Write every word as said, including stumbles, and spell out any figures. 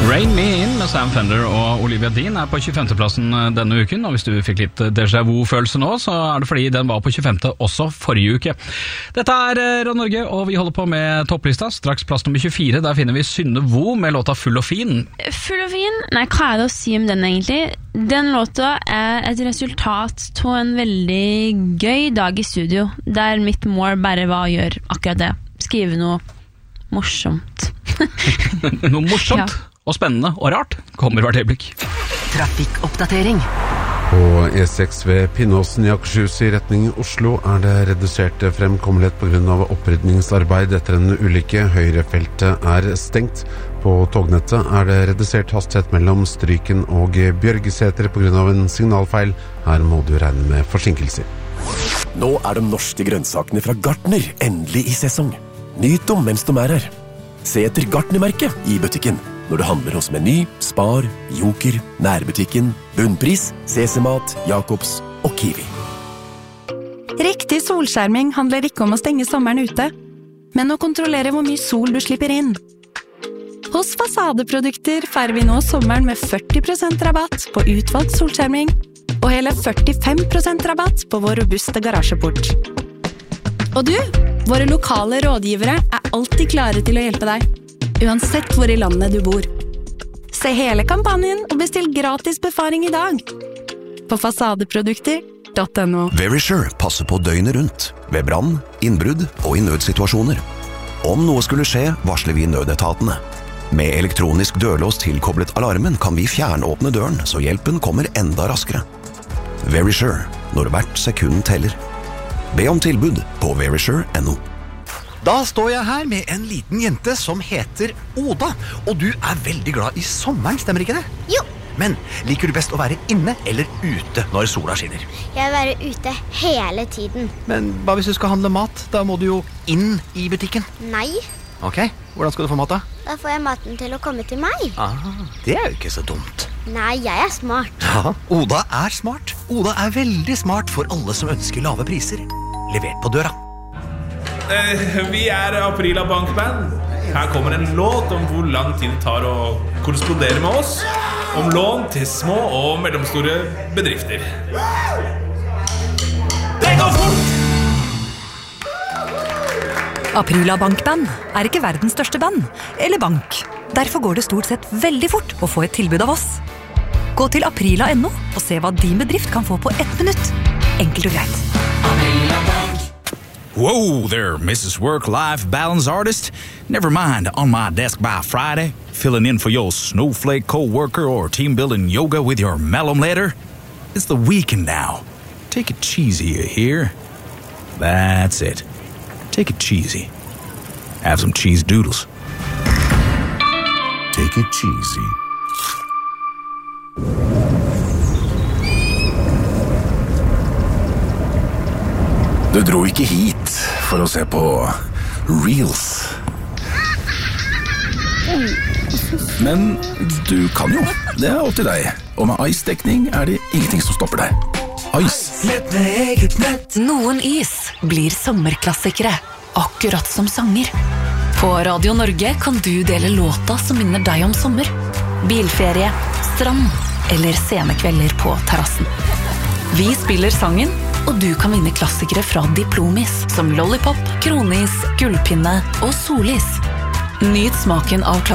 Rain Me In med Sam Fender og Olivia Dean er på tjuefemte-plassen denne uken, og hvis du fikk litt déjà vu-følelse nå, så er det fordi den var på tjuefemte også forrige uke. Dette er Radio Norge, og vi holder på med topplista. Straks plass nummer tjuefire, der finner vi Synne Vo med låta Full og Fin. Full og Fin? Nei, hva er det å si om den egentlig? Den låta er et resultat av en veldig gøy dag i studio, der mitt mål bare var å gjøre akkurat det. Skrive noe morsomt. Noe morsomt? Ja. Og spennende og rart kommer hvert øyeblikk. Trafikkoppdatering. På E seks ved Pinnåsen i Akershus i retning Oslo er det redusert fremkommelighet på grunn av opprydningsarbeid etter en ulykke. Høyrefeltet er stengt. På tognettet er det redusert hastighet mellom Stryken og Bjørgeseter på grunn av en signalfeil. Her må du regne med forsinkelser. Nå er de norske grønnsakene fra Gartner endelig i sesong. Nyt dem mens de er her. Se etter Gartner-merket i butikken. Når du handler hos Meny, Spar, Joker, Nærbutikken, Bunnpris, Sesemat, Jakobs og Kiwi. Riktig solskjerming handler ikke om å stenge sommeren ute, men å kontrollere hvor mye sol du slipper inn. Hos Fasadeprodukter feirer vi nå sommeren med førti prosent rabatt på utvalgt solskjerming, og hele førtifem prosent rabatt på vår robuste garasjeport. Og du, våre lokale rådgivere er alltid klare til å hjelpe deg. Uansett hvor i landet du bor. Se hele kampanjen og bestill gratis befaring i dag. På fasadeprodukter punktum no. Verisure passer på døgnet rundt, ved brann, innbrudd og i nødsituasjoner. Om noe skulle skje, varsler vi nødetatene. Med elektronisk dørlås tilkoblet alarmen kan vi fjernåpne døren, så hjelpen kommer enda raskere. Verisure, når hvert sekund teller. Be om tilbud på verisure punktum no. Da står jeg her med en liten jente som heter Oda, og du er veldig glad i sommeren, stemmer ikke det? Jo. Men liker du best å være inne eller ute når sola skinner? Jeg vil være ute hele tiden. Men hva hvis du skal handle mat? Da må du jo inn i butikken. Nei. Ok, hvordan skal du få mat da? Da får jeg maten til å komme til meg. Ah, det er jo ikke så dumt. Nei, jeg er smart. Ja, Oda er smart. Oda er veldig smart for alle som ønsker lave priser. Levert på døra. Eh, vi er Aprila Bankband. Her kommer en låt om hvor lang tid det tar å korrespondere med oss. Om lån til små og mellomstore bedrifter. Det går fort! Aprila Bankband er ikke verdens største band, eller bank. Derfor går det stort sett veldig fort å få et tilbud av oss. Gå til aprila punktum no og se hva din bedrift kan få på ett minutt. Enkelt og greit. Aprila Bank. Whoa there, Missus Work-Life Balance Artist. Never mind, on my desk by Friday, filling in for your snowflake co-worker or team-building yoga with your malum letter. It's the weekend now. Take it cheesy, you hear? That's it. Take it cheesy. Have some cheese doodles. Take it cheesy. Du dro ikke hit for å se på Reels. Men du kan jo. Det er opp til deg. Og med Ice-dekning er det ingenting som stopper deg. Ice. Noen is blir sommerklassikere, akkurat som sanger. På Radio Norge kan du dele låta som minner deg om sommer. Bilferie, strand eller scenekvelder på terrassen. Vi spiller sangen, og du kan vinne klassikere fra Diplomis, som Lollipop, Kronis, Gullpinne og Solis. Nyt smaken av klassikere.